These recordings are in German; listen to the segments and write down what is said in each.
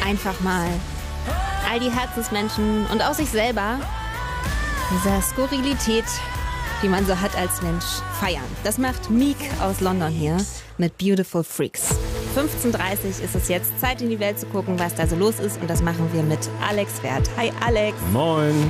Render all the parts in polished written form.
einfach mal all die Herzensmenschen und auch sich selber dieser Skurrilität, die man so hat als Mensch, feiern. Das macht Meek aus London hier mit Beautiful Freaks. 15:30 Uhr ist es jetzt, Zeit in die Welt zu gucken, was da so los ist. Und das machen wir mit Alex Wert. Hi Alex. Moin.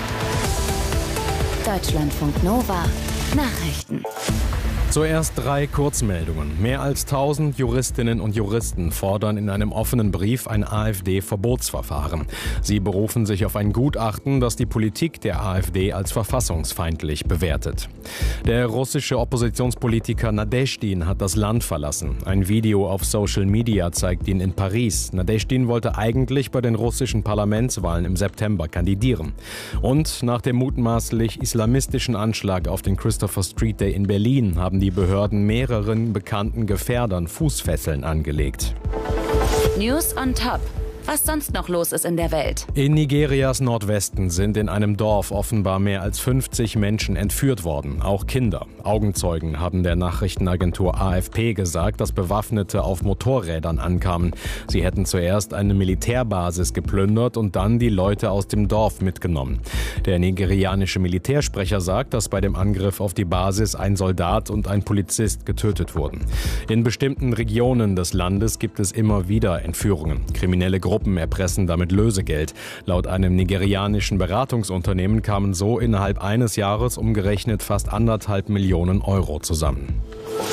Deutschlandfunk Nova. Nachrichten. Zuerst 3 Kurzmeldungen. Mehr als 1000 Juristinnen und Juristen fordern in einem offenen Brief ein AfD-Verbotsverfahren. Sie berufen sich auf ein Gutachten, das die Politik der AfD als verfassungsfeindlich bewertet. Der russische Oppositionspolitiker Nadeschdin hat das Land verlassen. Ein Video auf Social Media zeigt ihn in Paris. Nadeschdin wollte eigentlich bei den russischen Parlamentswahlen im September kandidieren. Und nach dem mutmaßlich islamistischen Anschlag auf den Christopher Street Day in Berlin haben die Behörden mehreren bekannten Gefährdern Fußfesseln angelegt. News on top. Was sonst noch los ist in der Welt. In Nigerias Nordwesten sind in einem Dorf offenbar mehr als 50 Menschen entführt worden, auch Kinder. Augenzeugen haben der Nachrichtenagentur AFP gesagt, dass Bewaffnete auf Motorrädern ankamen. Sie hätten zuerst eine Militärbasis geplündert und dann die Leute aus dem Dorf mitgenommen. Der nigerianische Militärsprecher sagt, dass bei dem Angriff auf die Basis ein Soldat und ein Polizist getötet wurden. In bestimmten Regionen des Landes gibt es immer wieder Entführungen. Kriminelle Gruppen erpressen damit Lösegeld. Laut einem nigerianischen Beratungsunternehmen kamen so innerhalb eines Jahres umgerechnet fast 1,5 Millionen Euro zusammen.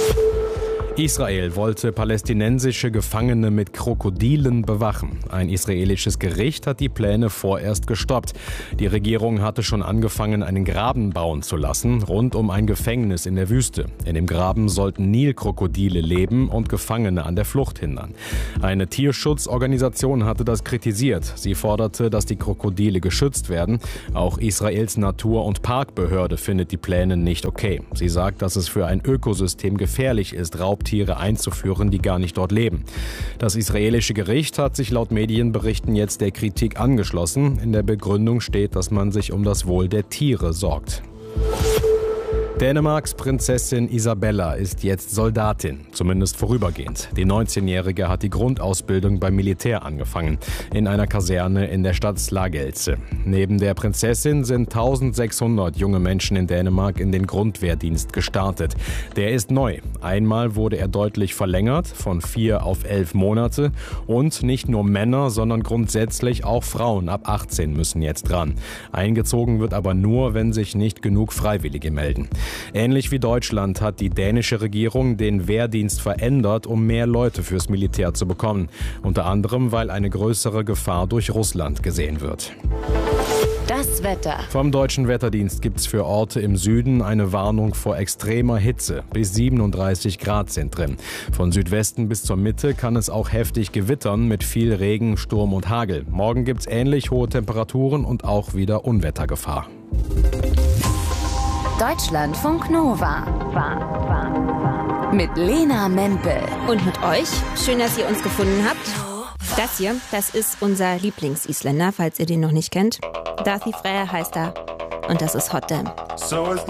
Israel wollte palästinensische Gefangene mit Krokodilen bewachen. Ein israelisches Gericht hat die Pläne vorerst gestoppt. Die Regierung hatte schon angefangen, einen Graben bauen zu lassen, rund um ein Gefängnis in der Wüste. In dem Graben sollten Nilkrokodile leben und Gefangene an der Flucht hindern. Eine Tierschutzorganisation hatte das kritisiert. Sie forderte, dass die Krokodile geschützt werden. Auch Israels Natur- und Parkbehörde findet die Pläne nicht okay. Sie sagt, dass es für ein Ökosystem gefährlich ist, Raubtiere einzuführen, die gar nicht dort leben. Das israelische Gericht hat sich laut Medienberichten jetzt der Kritik angeschlossen. In der Begründung steht, dass man sich um das Wohl der Tiere sorgt. Dänemarks Prinzessin Isabella ist jetzt Soldatin, zumindest vorübergehend. Die 19-Jährige hat die Grundausbildung beim Militär angefangen, in einer Kaserne in der Stadt Slagelse. Neben der Prinzessin sind 1600 junge Menschen in Dänemark in den Grundwehrdienst gestartet. Der ist neu. Einmal wurde er deutlich verlängert, von 4 auf 11 Monate. Und nicht nur Männer, sondern grundsätzlich auch Frauen ab 18 müssen jetzt dran. Eingezogen wird aber nur, wenn sich nicht genug Freiwillige melden. Ähnlich wie Deutschland hat die dänische Regierung den Wehrdienst verändert, um mehr Leute fürs Militär zu bekommen. Unter anderem, weil eine größere Gefahr durch Russland gesehen wird. Das Wetter. Vom Deutschen Wetterdienst gibt es für Orte im Süden eine Warnung vor extremer Hitze. Bis 37 Grad sind drin. Von Südwesten bis zur Mitte kann es auch heftig gewittern mit viel Regen, Sturm und Hagel. Morgen gibt es ähnlich hohe Temperaturen und auch wieder Unwettergefahr. Deutschlandfunk Nova. Mit Lena Mempel. Und mit euch. Schön, dass ihr uns gefunden habt. Das hier, das ist unser Lieblings-Isländer, falls ihr den noch nicht kennt. Daði Freyr heißt er. Und das ist Hot Damn.